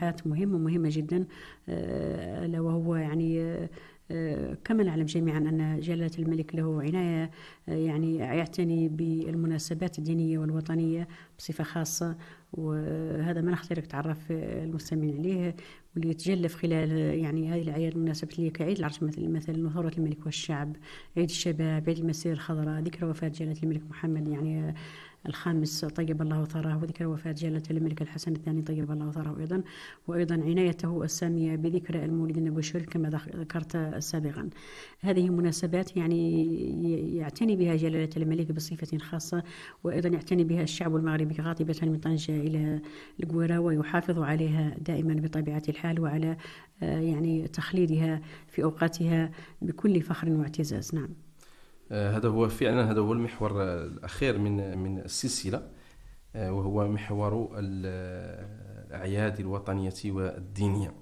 تصريحات مهمة جدا، ألا وهو يعني كما نعلم جميعا أن جلالة الملك له عناية، يعني يعتني بالمناسبات الدينية والوطنية بصفة خاصة، وهذا ما نختارك تعرف المستمعين عليه، واللي يتجلى في خلال يعني هذه الأعياد المناسبة اللي كعيد العرش مثلا ثورة الملك والشعب، عيد الشباب، عيد المسيرة الخضراء، ذكرى وفاة جلالة الملك محمد يعني الخامس طيب الله ثراه، وذكرى وفاة جلالة الملك الحسن الثاني طيب الله ثراه أيضا، وأيضا عنايته السامية بذكرى المولد النبوي الشريف كما ذكرت سابقا. هذه مناسبات يعني يعتني بها جلالة الملك بصفة خاصة، وأيضا يعتني بها الشعب المغربي غاضبة من طنجة إلى القويرة، ويحافظ عليها دائما بطبيعة الحال، وعلى يعني تخليدها في أوقاتها بكل فخر واعتزاز. نعم. هذا هو فعلا، هذا هو المحور الأخير من السلسلة، وهو محور الأعياد الوطنية والدينية.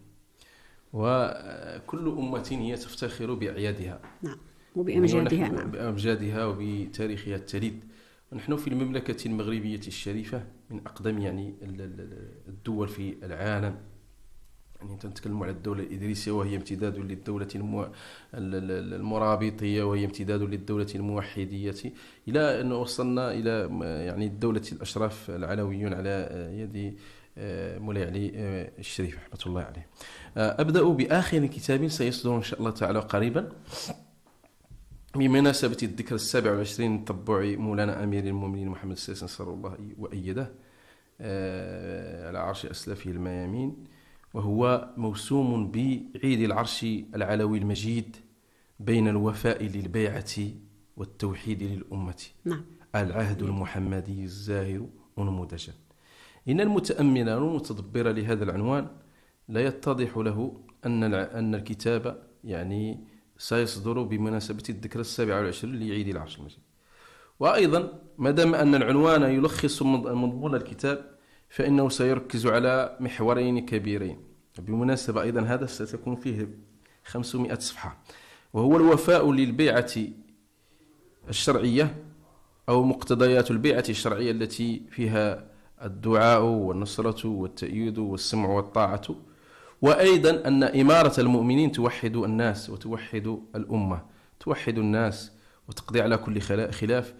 وكل أمة هي تفتخر بأعيادها، نعم، وبأمجادها. نعم، بأمجادها وبتاريخها التليد. ونحن في المملكة المغربية الشريفة من أقدم يعني الدول في العالم. يعني نتكلم على الدولة الإدريسية، وهي امتداد للدولة المرابطية، وهي امتداد للدولة الموحدية، إلى أن وصلنا إلى يعني الدولة الأشراف العلويون على يد مولاي علي الشريف رحمة الله عليه. أبدأ بآخر كتاب سيصدر إن شاء الله تعالى قريبا بمناسبة الذكرى 27 من تطبع مولانا أمير المؤمنين محمد السادس نصر الله وأيده على عرش أسلافه الميامين، وهو موسوم بعيد العرش العلوي المجيد بين الوفاء للبيعة والتوحيد للأمة. نعم. العهد المحمدي الزاهر ونموذجا. إن المتأمل والمتدبر لهذا العنوان لا يتضح له أن الكتاب يعني سيصدر بمناسبة الذكرى 27 لعيد العرش المجيد. وأيضا ما دام أن العنوان يلخص مضمون الكتاب، فإنه سيركز على محورين كبيرين. بالمناسبة أيضا هذا ستكون فيه 500 صفحة، وهو الوفاء للبيعة الشرعية أو مقتضيات البيعة الشرعية التي فيها الدعاء والنصرة والتأييد والسمع والطاعة، وأيضا أن إمارة المؤمنين توحد الناس وتوحد الأمة، توحد الناس وتقضي على كل خلاف،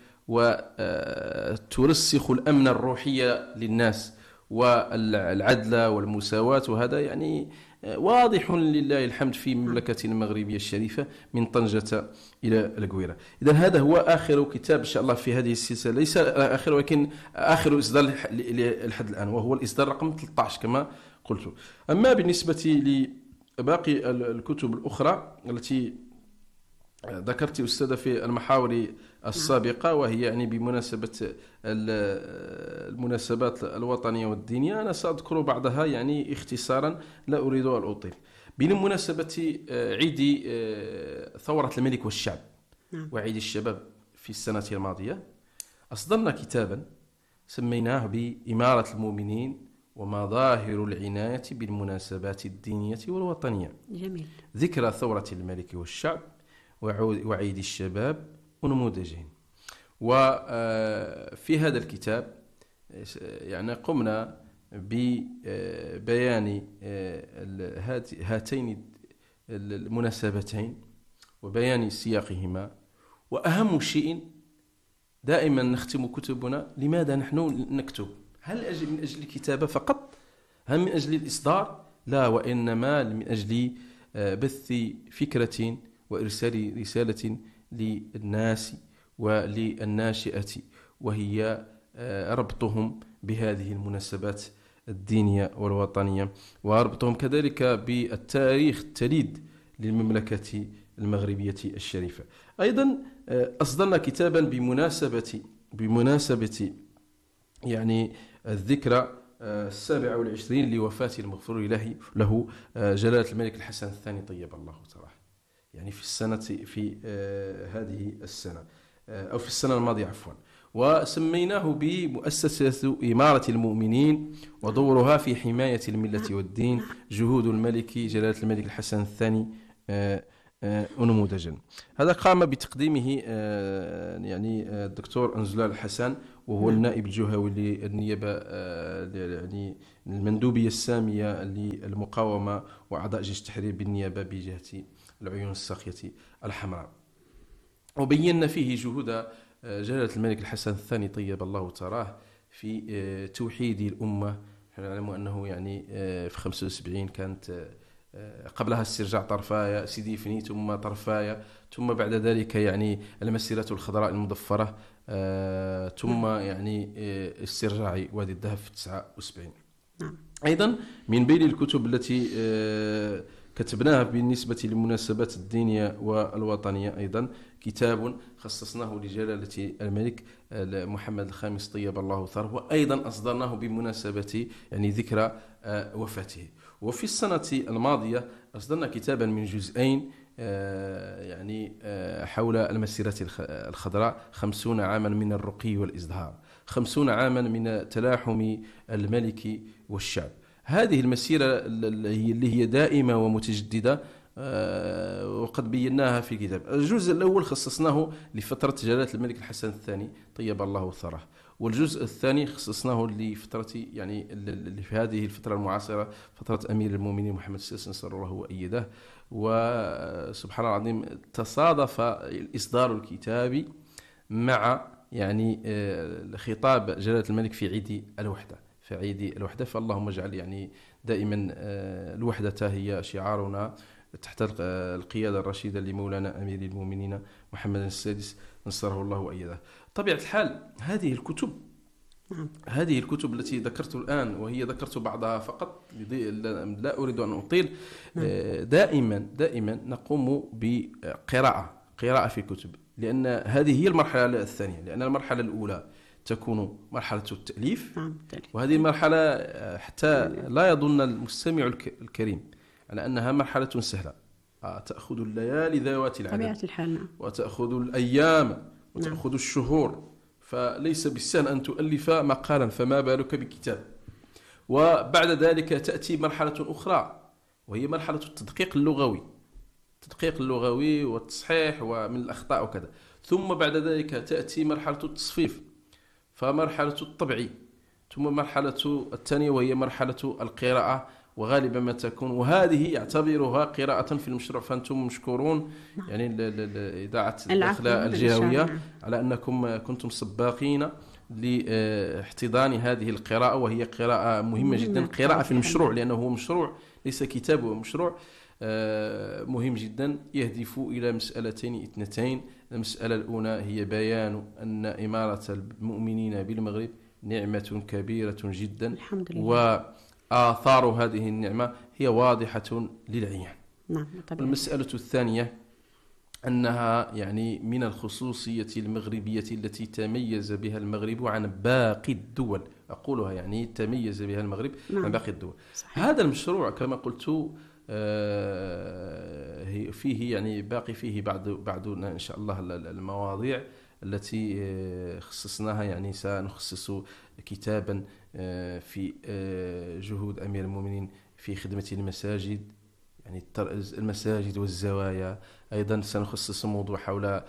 وترسخ الأمن الروحي للناس والعدل والمساواة. وهذا يعني واضح لله الحمد في المملكة المغربية الشريفة من طنجة إلى القويرة. إذن هذا هو آخر كتاب إن شاء الله في هذه السلسلة، ليس آخر ولكن آخر إصدار لحد الآن، وهو الإصدار رقم 13 كما قلت. أما بالنسبة لباقي الكتب الأخرى التي ذكرت أستاذة في المحاور السابقة، وهي يعني بمناسبة المناسبات الوطنية والدينية، أنا سأذكر بعضها يعني اختصارا لا أريد أن أطيل. بمناسبة عيد ثورة الملك والشعب وعيد الشباب في السنة الماضية، أصدرنا كتابا سميناه بإمارة المؤمنين ومظاهر العناية بالمناسبات الدينية والوطنية. جميل. ذكرى ثورة الملك والشعب وعيد الشباب ونموذجهم. وفي هذا الكتاب يعني قمنا ببيان هاتين المناسبتين وبيان سياقهما. وأهم شيء دائما نختم كتبنا، لماذا نحن نكتب؟ هل من أجل الكتابة فقط؟ هل من أجل الإصدار؟ لا، وإنما من أجل بث فكرة وإرسال رسالة للناس وللناشئة، وهي ربطهم بهذه المناسبات الدينية والوطنية، وربطهم كذلك بالتاريخ التليد للمملكة المغربية الشريفة. أيضا أصدرنا كتابا بمناسبة يعني الذكرى 27 لوفاة المغفور له جلالة الملك الحسن الثاني طيب الله ثراه، يعني في هذه السنة أو في السنة الماضية عفوا. وسميناه بمؤسسة إمارة المؤمنين ودورها في حماية الملة والدين، جهود الملك جلالة الملك الحسن الثاني ونموذجا. هذا قام بتقديمه يعني الدكتور أنزلال الحسن، وهو النائب الجهوي للنيابة يعني المندوبية السامية للمقاومة وأعضاء جيش التحرير بالنيابة بجهة العيون الساقية الحمراء. وبينا فيه جهود جلالة الملك الحسن الثاني طيب الله ثراه في توحيد الأمة. نحن نعلم أنه يعني في 75 كانت قبلها استرجاع طرفايا سيدي فني ثم طرفايا، ثم بعد ذلك يعني المسيرة الخضراء المضفرة، ثم يعني استرجاع وادي الذهب في 79. أيضا من بين الكتب التي كتبناها بالنسبة للمناسبات الدينية والوطنية أيضا كتاب خصصناه لجلالة الملك محمد الخامس طيب الله ثراه، وأيضا أصدرناه بمناسبة يعني ذكرى وفاته. وفي السنة الماضية أصدرنا كتابا من جزئين يعني حول المسيرة الخضراء 50 عاما من الرقي والإزدهار، 50 عاما من تلاحم الملك والشعب. هذه المسيرة اللي هي دائمة ومتجددة وقد بيناها في الكتاب. الجزء الأول خصصناه لفترة جلالة الملك الحسن الثاني طيب الله ثراه، والجزء الثاني خصصناه لفترة يعني في هذه الفترة المعاصرة فترة أمير المؤمنين محمد السادس نصر الله وأيده. وسبحان الله العظيم تصادف الإصدار الكتابي مع يعني خطاب جلالة الملك في عيد الوحدة، في عيد الوحدة. فاللهم اجعل يعني دائما الوحدة هي شعارنا تحت القيادة الرشيدة لمولانا أمير المؤمنين محمد السادس نصره الله وأيده. طبيعة الحال هذه الكتب التي ذكرت الآن، وهي ذكرت بعضها فقط لا أريد أن أطيل، دائما نقوم بقراءة في كتب، لأن هذه هي المرحلة الثانية. لأن المرحلة الأولى تكون مرحلة التأليف، وهذه المرحلة حتى لا يظن المستمع الكريم على أنها مرحلة سهلة، تأخذ الليالي ذوات العدد وتأخذ الأيام وتأخذ الشهور، فليس بالسهل أن تؤلف مقالا، فما بالك بكتاب. وبعد ذلك تأتي مرحلة أخرى وهي مرحلة التدقيق اللغوي والتصحيح ومن الأخطاء وكذا. ثم بعد ذلك تأتي مرحلة التصفيف، فمرحلة الطبع، ثم مرحلة الثانية وهي مرحلة القراءة، وغالبا ما تكون، وهذه يعتبرها قراءة في المشروع. فأنتم مشكورون يعني إذاعة الداخلة الجهوية على أنكم كنتم سباقين لاحتضان هذه القراءة، وهي قراءة مهمة جدا، قراءة في المشروع، لأنه هو مشروع ليس كتاب، هو مشروع مهم جدا يهدف إلى مسألتين اثنتين. المسألة الأولى هي بيان أن إمارة المؤمنين بالمغرب نعمة كبيرة جدا، الحمد لله، وآثار هذه النعمة هي واضحة للعيان. المسألة الثانية أنها يعني من الخصوصية المغربية التي تميز بها المغرب عن باقي الدول، أقولها يعني تميز بها المغرب عن باقي الدول. صحيح. هذا المشروع كما قلت فيه يعني باقي فيه بعضنا إن شاء الله المواضيع التي خصصناها، يعني سنخصص كتابا في جهود أمير المؤمنين في خدمة المساجد، يعني المساجد والزوايا. أيضا سنخصص موضوع حول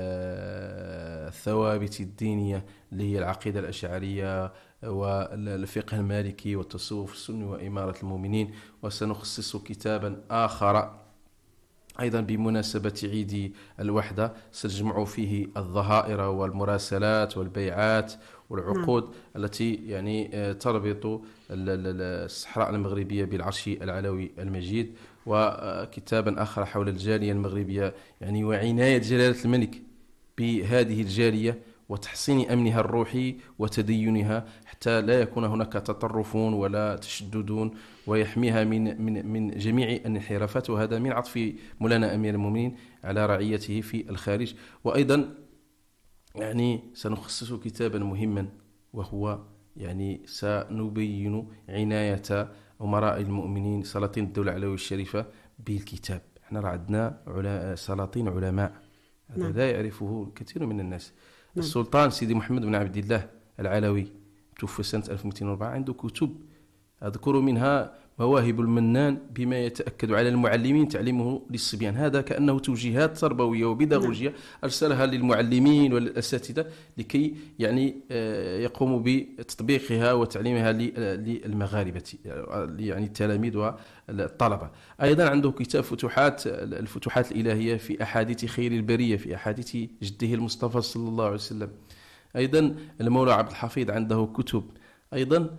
الثوابت الدينية اللي هي العقيدة الأشعرية والفقه المالكي والتصوف السني وإمارة المؤمنين. وسنخصص كتابا آخر أيضا بمناسبة عيد الوحدة سنجمع فيه الظهائر والمراسلات والبيعات والعقود التي يعني تربط الصحراء المغربية بالعرش العلوي المجيد. وكتابا آخر حول الجالية المغربية يعني وعناية جلالة الملك بهذه الجالية وتحسين أمنها الروحي وتدينها حتى لا يكون هناك تطرف ولا تشدد، ويحميها من جميع الانحرافات. وهذا من عطف مولانا أمير المؤمنين على رعيته في الخارج. وأيضا يعني سنخصص كتابا مهما، وهو يعني سنبين عناية أمراء المؤمنين سلاطين الدولة العلوية الشريفة بالكتاب. احنا عندنا سلاطين علماء، هذا لا يعرفه كثير من الناس. السلطان سيدي محمد بن عبد الله العلوي توفى سنة 1204، عنده كتب أذكر منها مواهب المنان بما يتأكد على المعلمين تعليمه للصبيان. هذا كأنه توجيهات تربوية وبيداغوجية أرسلها للمعلمين والأساتذة لكي يعني يقوموا بتطبيقها وتعليمها للمغاربة يعني التلاميذ والطلبة. أيضا عنده كتاب الفتوحات الإلهية في أحاديث خير البرية، في أحاديث جده المصطفى صلى الله عليه وسلم. أيضا المولى عبد الحفيظ عنده كتب. أيضا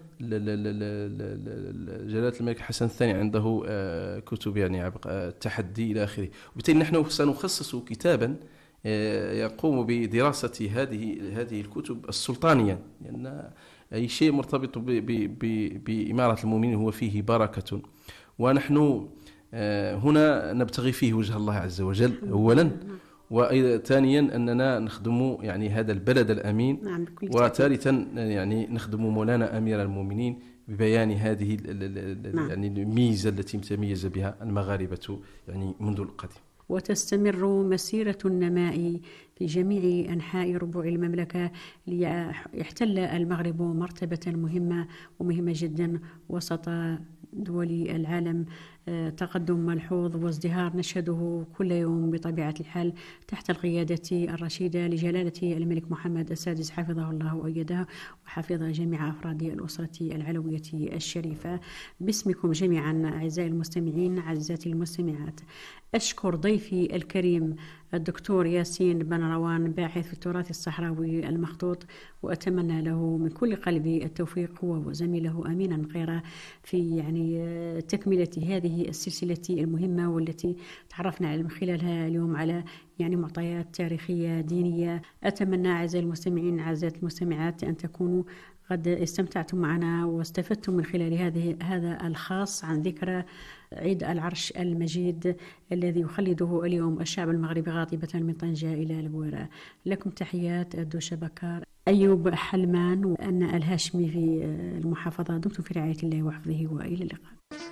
جلالة الملك حسن الثاني عنده كتب يعني التحدي إلى آخره. وبالتالي نحن سنخصص كتابا يقوم بدراسة هذه الكتب السلطانية، لأن أي شيء مرتبط بإمارة المؤمنين هو فيه بركة، ونحن هنا نبتغي فيه وجه الله عز وجل أولا، وثانيا أننا نخدم يعني هذا البلد الأمين، وثالثا يعني نخدم مولانا أمير المؤمنين ببيان هذه يعني الميزة التي تميز بها المغاربة يعني منذ القديم. وتستمر مسيرة النماء في جميع أنحاء ربوع المملكة ليحتل المغرب مرتبة مهمة جدا وسط دول العالم. تقدم ملحوظ وازدهار نشهده كل يوم بطبيعة الحال تحت القيادة الرشيدة لجلالة الملك محمد السادس حفظه الله وأيده، وحفظ جميع أفراد الأسرة العلوية الشريفة. باسمكم جميعا أعزائي المستمعين عزيزاتي المستمعات، أشكر ضيفي الكريم الدكتور ياسين بن روان باحث في التراث الصحراوي المخطوط، وأتمنى له من كل قلبي التوفيق هو وزميله أمينة نقيرة في يعني تكملة هذه السلسلة المهمة والتي تعرفنا من خلالها اليوم على يعني معطيات تاريخية دينية. أتمنى أعزائي المستمعين أعزائي المستمعات أن تكونوا قد استمتعتم معنا واستفدتم من خلال هذا الخاص عن ذكرى عيد العرش المجيد الذي يخلده اليوم الشعب المغربي غاضبة من طنجة إلى البويرة. لكم تحيات الدوشة بكار، أيوب حلمان وأنا الهاشمي في المحافظة. دمتم في رعاية الله وحفظه وإلى اللقاء.